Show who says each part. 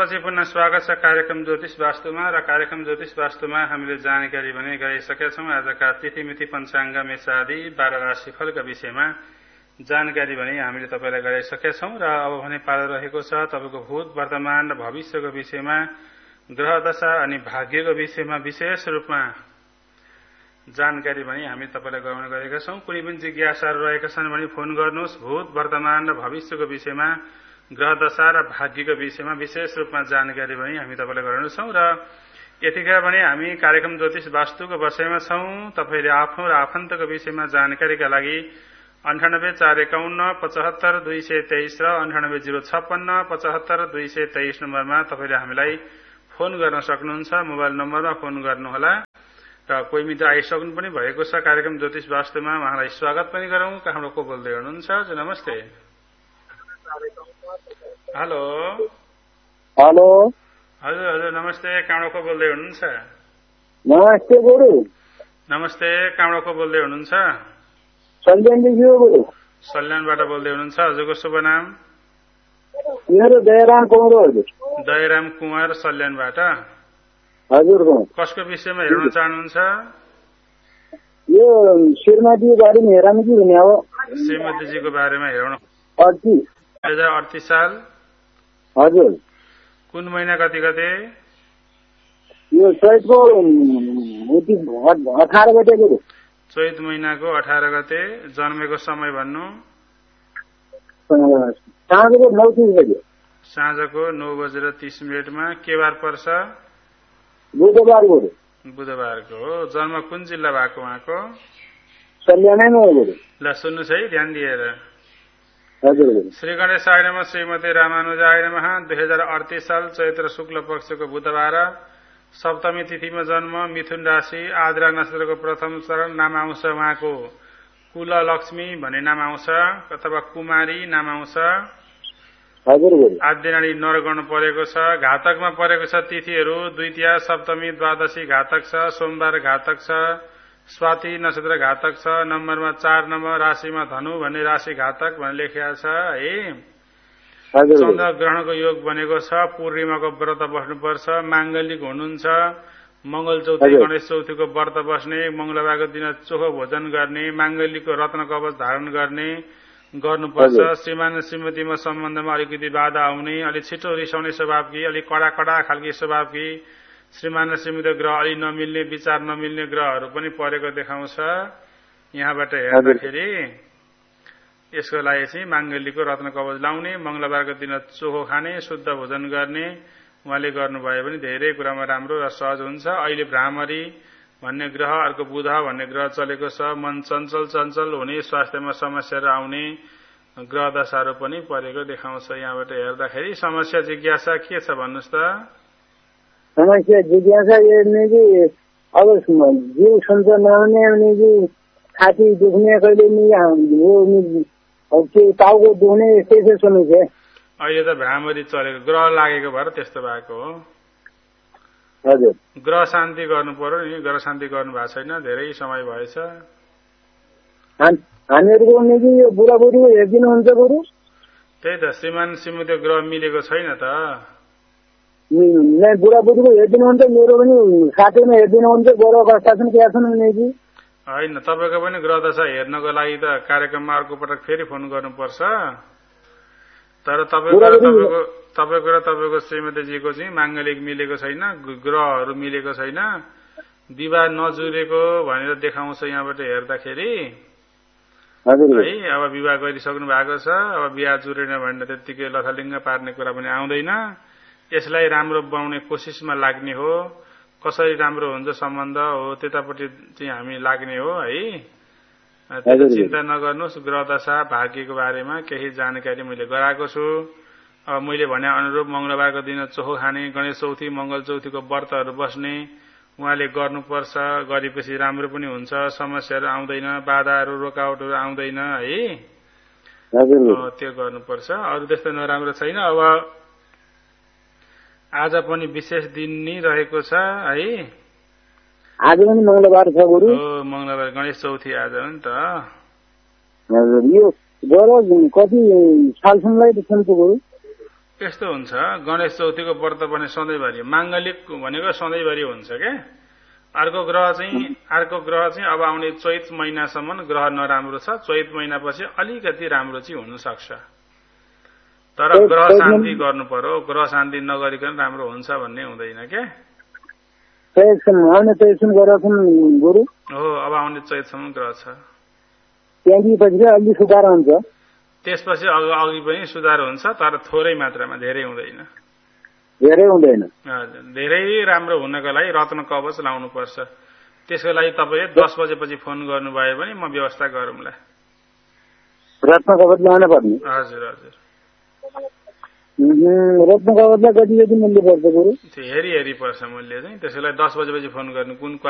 Speaker 1: विश्रामपछि पुनः स्वागत छ कार्यक्रम ज्योतिष वास्तुमा र कार्यक्रम ज्योतिष वास्तुमा हामीले जानकारी भने गराइसकेका छौं। आजका तिथिमिति पञ्चाङ्ग मेषादि 12 राशिफलका विषयमा जानकारी भने हामीले तपाईलाई गराइसकेका छौं र अब भने पालो रहेको छ तपाईको भूत वर्तमान र भविष्यको विषयमा ग्रह दशा अनि भाग्यको विषयमा विशेष रूपमा जानकारी भने हामी तपाईलाई गराउने गरेका छौं। कुनै पनि जिज्ञासाहरू रहेका छन् भने फोन गर्नुहोस्। भूत वर्तमान र भविष्यको विषयमा ग्रह दशा र भाग्यको विषयमा विशेष रूपमा जानकारी भने हामी तपाईलाई गराउनेछौं र यतिखेर भने हामी कार्यक्रम ज्योतिष वास्तुको विषयमा छौं। तपाईले आफ्नो र आफन्तको विषयमा जानकारीका लागि 98 451 75 223 र 98 056 75 223 नम्बरमा तपाईले हामीलाई फोन गर्न सक्नुहुन्छ। मोबाइल नम्बरमा फोन गर्नुहोला र कोही मित्र आइसक्नु पनि भएको छ कार्यक्रम ज्योतिष वास्तुमा। उहाँलाई स्वागत पनि गरौं। कहाँबाट को बोल्दै हुनुहुन्छ? नमस्ते। हेलो
Speaker 2: हेलो
Speaker 1: हजुर हजुर नमस्ते। कहाँबाट को बोल्दै हुनुहुन्छ?
Speaker 2: नमस्ते गुरु।
Speaker 1: नमस्ते। कहाँबाट को बोल्दै हुनुहुन्छ?
Speaker 2: सल्यानदेखि हो गुरु।
Speaker 1: सल्यानबाट बोल्दै हुनुहुन्छ। हजुरको शुभ नाम?
Speaker 2: मेरो दयाराम कुमार हो हजुर।
Speaker 1: दयाराम कुमार सल्यानबाट।
Speaker 2: हजुरको
Speaker 1: कसको विषयमा हेर्न चाहनुहुन्छ?
Speaker 2: यो श्रीमतीको बारेमा हेराउनु कि भने अब
Speaker 1: श्रीमतीजीको बारेमा हेर्न
Speaker 2: 2038
Speaker 1: साल।
Speaker 2: हजुर।
Speaker 1: कुन महिना कति गते?
Speaker 2: यो चैतको 18 गते गुरु।
Speaker 1: चैत महिनाको 18 गते। जन्मेको समय भन्नु?
Speaker 2: साँझको 9:30 बजे।
Speaker 1: साँझको 9:30 मा। के बार पर्छ?
Speaker 2: बुधबार गुरु।
Speaker 1: बुधबारको हो। जन्म कुन जिल्ला भएको उहाँको?
Speaker 2: सल्यानैमा हो गुरु।
Speaker 1: ल सुन्नुहोस् है ध्यान दिएर।
Speaker 2: हजुर गुरु।
Speaker 1: श्री गणेशाय नमः श्रीमती रामानुजाय नमः। 2038 साल चैत्र शुक्ल पक्षको बुधबार सप्तमी तिथिमा जन्म। मिथुन राशि। आद्रा नक्षत्रको प्रथम चरण। नाम आउँछ उहाँको कुल लक्ष्मी भन्ने नाम आउँछ अथवा कुमारी नाम आउँछ।
Speaker 2: हजुर गुरु।
Speaker 1: आद्यनाडी नरगण परेको छ। घातकमा परेको छ तिथिहरू द्वितीया सप्तमी द्वादशी घातक छ। सोमबार घातक छ। स्वाति नक्षत्र घातक छ। नम्बरमा 4 नम्बर। राशिमा धनु भन्ने राशि घातक भनेर लेखिएको छ है। चन्द्र ग्रहणको योग बनेको छ। पूर्णिमाको व्रत बस्नुपर्छ। मांगलिक हुनुहुन्छ। मंगल चौथी गणेश चौथीको व्रत बस्ने। मंगलबारको दिन चोखो भोजन गर्ने। मांगलिकको रत्न कवच धारण गर्नुपर्छ। श्रीमान श्रीमतीमा सम्बन्धमा अलिकति बाधा आउने। अलि छिटो रिसाउने स्वभावकी। अलि कडा खालकी स्वभावकी। श्रीमान र श्रीमती ग्रह अलि नमिल्ने विचार नमिल्ने ग्रहहरू पनि परेको देखाउँछ। यहाँबाट हेर्दाखेरि यसको लागि चाहिँ मांगलिकको रत्न कवच लाउने। मंगलबारको दिन चोखो खाने। शुद्ध भोजन गर्ने। उहाँले गर्नुभयो भने धेरै कुरामा राम्रो र सहज हुन्छ। अहिले भ्रामरी भन्ने ग्रह अर्को बुध भन्ने ग्रह चलेको छ। मन चञ्चल हुने। स्वास्थ्यमा समस्याहरू आउने ग्रह दशाहरू पनि परेको देखाउँछ। यहाँबाट हेर्दाखेरि समस्या जिज्ञासा के छ भन्नुहोस् त?
Speaker 2: समस्या जिज्ञासा यो कि अब जिउ सञ्चार नहुने भने कि छाती दुख्ने कहिले नि टाउको दुख्ने यस्तै समस्या।
Speaker 1: अहिले त भ्रामरी चलेको ग्रह लागेको भएर त्यस्तो भएको हो।
Speaker 2: हजुर।
Speaker 1: ग्रह शान्ति गर्नु पर्यो नि। ग्रह शान्ति गर्नु भएको छैन। धेरै समय भएछ।
Speaker 2: हामीहरूको नि कि यो बुढाबुढीको हेरिदिनु हुन्छ बरु।
Speaker 1: त्यही त श्रीमान श्रीमती ग्रह मिलेको छैन त।
Speaker 2: बुढाबुढीको हेरिदिनु हुन्छ। मेरो पनि साथीमा हेरिदिनु हुन्छ। गोरो अवस्था छन् क्या छन् भने कि
Speaker 1: होइन। तपाईँको पनि ग्रह दशा हेर्नको लागि त कार्यक्रममा अर्को पटक फेरि फोन गर्नुपर्छ। तर तपाईँको र तपाईँको श्रीमतीजीको चाहिँ मांगलिक मिलेको छैन। ग्रहहरू मिलेको छैन। विवाह नजुरेको भनेर देखाउँछ यहाँबाट हेर्दाखेरि है। अब विवाह गरिसक्नु भएको छ। अब बिहा जुरेन भनेर त्यत्तिकै लथालिङ्ग पार्ने कुरा पनि आउँदैन। यसलाई राम्रो बनाउने कोसिसमा लाग्ने हो। कसरी राम्रो हुन्छ सम्बन्ध हो त्यतापट्टि चाहिँ हामी लाग्ने हो है। त्यति चिन्ता नगर्नुहोस्। ग्रह दशा भाग्यको बारेमा केही जानकारी मैले गराएको छु। अब मैले भने अनुरूप मंगलबारको दिन चोखो खाने। गणेश चौथी मंगल चौथीको व्रतहरू बस्ने उहाँले गर्नुपर्छ। गरेपछि राम्रो पनि हुन्छ। समस्याहरू आउँदैन। बाधाहरू रोकावटहरू आउँदैन है। त्यो गर्नुपर्छ। अरू त्यस्तो नराम्रो छैन। अब आज पनि विशेष दिन नै रहेको छ है।
Speaker 2: आज पनि मंगलबार छ गुरु।
Speaker 1: हो मंगलबार गणेश चौथी आज हो नि त।
Speaker 2: हजुर। यो ज्वरो कति सालसम्मलाई छ गुरु?
Speaker 1: यस्तो हुन्छ गणेश चौथीको व्रत पनि सधैँभरि माङ्गलिक भनेको सधैँभरि हुन्छ क्या अर्को ग्रह चाहिँ अब आउने चैत महिनासम्म ग्रह नराम्रो छ चैत महिनापछि अलिकति राम्रो चाहिँ हुन सक्छ तर ग्रह शान्ति गर्नु पर्यो ग्रह शान्ति नगरिकन राम्रो हुन्छ भन्ने हुँदैन क्या हो अब आउने चैतसम्म ग्रह छ त्यसपछि अघि पनि सुधार हुन्छ तर थोरै मात्रामा धेरै हुँदैन धेरै राम्रो हुनको लागि रत्न कवच लाउनु पर्छ त्यसको लागि तपाईले 10 बजेपछि फोन गर्नुभयो भने म व्यवस्था गरौँला
Speaker 2: रत्न कवच लाउन पर्ने
Speaker 1: हजुर हजुर
Speaker 2: रत्न कवचलाई कति मूल्य पर्छ गुरु
Speaker 1: हेरी पर्छ मूल्य चाहिँ त्यसैलाई 10 बजेपछि फोन गर्नु कुन